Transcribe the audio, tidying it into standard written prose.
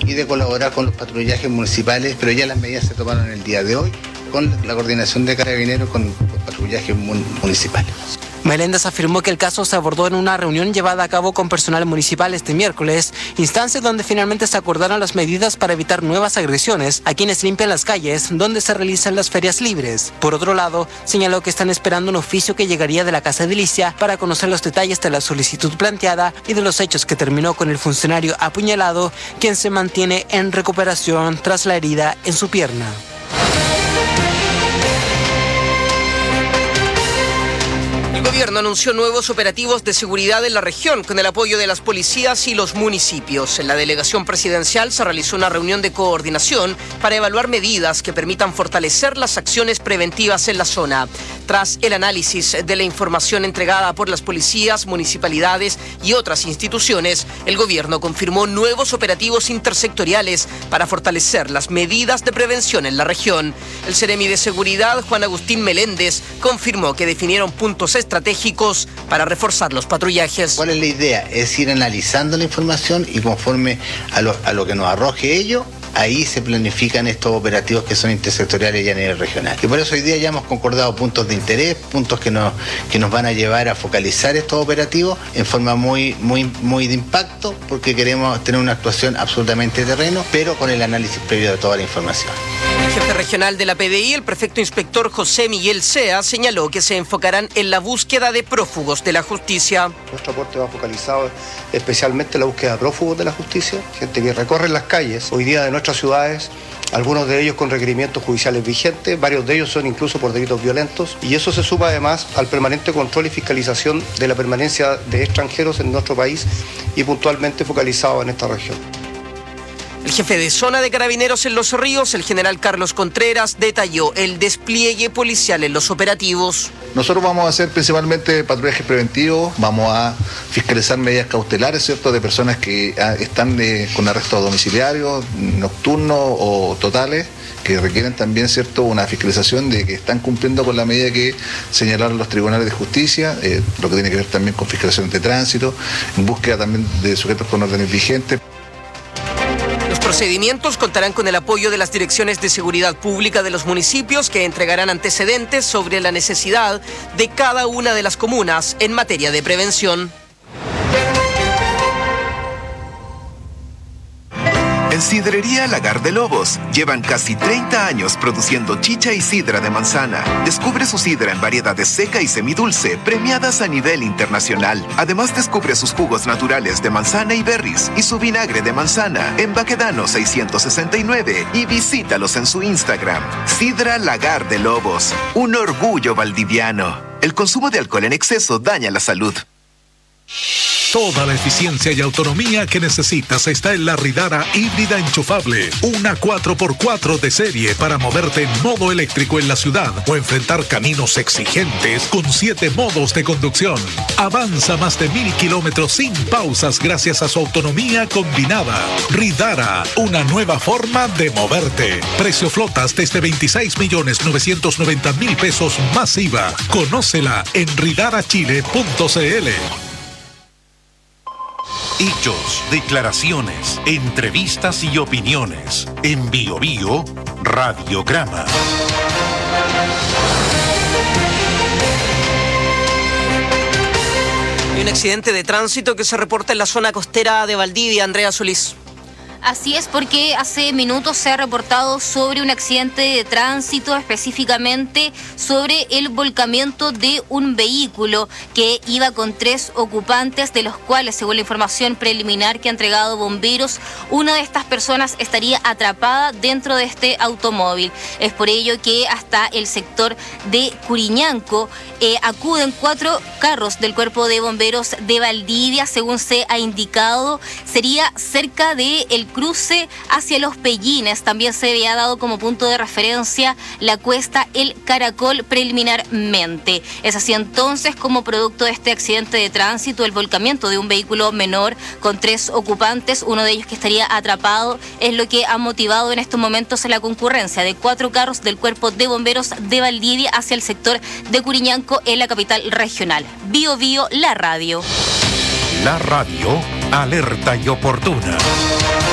y de colaborar con los patrullajes municipales, pero ya las medidas se tomaron el día de hoy con la coordinación de Carabineros con los patrullajes municipales. Meléndez afirmó que el caso se abordó en una reunión llevada a cabo con personal municipal este miércoles, instancia donde finalmente se acordaron las medidas para evitar nuevas agresiones a quienes limpian las calles donde se realizan las ferias libres. Por otro lado, señaló que están esperando un oficio que llegaría de la Casa Edilicia para conocer los detalles de la solicitud planteada y de los hechos que terminó con el funcionario apuñalado, quien se mantiene en recuperación tras la herida en su pierna. El gobierno anunció nuevos operativos de seguridad en la región con el apoyo de las policías y los municipios. En la delegación presidencial se realizó una reunión de coordinación para evaluar medidas que permitan fortalecer las acciones preventivas en la zona. Tras el análisis de la información entregada por las policías, municipalidades y otras instituciones, el gobierno confirmó nuevos operativos intersectoriales para fortalecer las medidas de prevención en la región. El Seremi de Seguridad, Juan Agustín Meléndez, confirmó que definieron puntos estratégicos para reforzar los patrullajes. ¿Cuál es la idea? Es ir analizando la información y conforme a lo que nos arroje ello, ahí se planifican estos operativos que son intersectoriales y a nivel regional. Y por eso hoy día ya hemos concordado puntos de interés, puntos que nos van a llevar a focalizar estos operativos en forma muy de impacto, porque queremos tener una actuación absolutamente de terreno, pero con el análisis previo de toda la información. El jefe regional de la PDI, el prefecto inspector José Miguel Sea, señaló que se enfocarán en la búsqueda de prófugos de la justicia. Nuestro aporte va focalizado especialmente en la búsqueda de prófugos de la justicia, gente que recorre las calles hoy día de nuestras ciudades, algunos de ellos con requerimientos judiciales vigentes, varios de ellos son incluso por delitos violentos, y eso se suma además al permanente control y fiscalización de la permanencia de extranjeros en nuestro país y puntualmente focalizado en esta región. El jefe de zona de Carabineros en Los Ríos, el general Carlos Contreras, detalló el despliegue policial en los operativos. Nosotros vamos a hacer principalmente patrullajes preventivos, vamos a fiscalizar medidas cautelares, ¿cierto?, de personas que están con arrestos domiciliarios, nocturnos o totales, que requieren también, ¿cierto?, una fiscalización de que están cumpliendo con la medida que señalaron los tribunales de justicia, lo que tiene que ver también con fiscalización de tránsito, en búsqueda también de sujetos con órdenes vigentes. Los procedimientos contarán con el apoyo de las direcciones de seguridad pública de los municipios, que entregarán antecedentes sobre la necesidad de cada una de las comunas en materia de prevención. En Sidrería Lagar de Lobos llevan casi 30 años produciendo chicha y sidra de manzana. Descubre su sidra en variedades seca y semidulce, premiadas a nivel internacional. Además, descubre sus jugos naturales de manzana y berries y su vinagre de manzana en Baquedano 669 y visítalos en su Instagram. Sidra Lagar de Lobos, un orgullo valdiviano. El consumo de alcohol en exceso daña la salud. Toda la eficiencia y autonomía que necesitas está en la Ridara híbrida enchufable. Una 4x4 de serie para moverte en modo eléctrico en la ciudad o enfrentar caminos exigentes con 7 modos de conducción. Avanza más de 1000 kilómetros sin pausas gracias a su autonomía combinada. Ridara, una nueva forma de moverte. Precio flotas desde 26.990.000 pesos más IVA. Conócela en ridarachile.cl. Hechos, declaraciones, entrevistas y opiniones. En Bio Bio, Radiograma. Hay un accidente de tránsito que se reporta en la zona costera de Valdivia. Andrea Solís. Así es, porque hace minutos se ha reportado sobre un accidente de tránsito, específicamente sobre el volcamiento de un vehículo que iba con 3 ocupantes, de los cuales, según la información preliminar que ha entregado bomberos, una de estas personas estaría atrapada dentro de este automóvil. Es por ello que hasta el sector de Curiñanco acuden 4 carros del Cuerpo de Bomberos de Valdivia. Según se ha indicado, sería cerca del cruce hacia Los Pellines. También se había dado como punto de referencia la cuesta El Caracol preliminarmente. Es así entonces como producto de este accidente de tránsito, el volcamiento de un vehículo menor con 3 ocupantes, uno de ellos que estaría atrapado, es lo que ha motivado en estos momentos la concurrencia de 4 carros del Cuerpo de Bomberos de Valdivia hacia el sector de Curiñanco en la capital regional. Bio Bio, la radio. La radio, alerta y oportuna.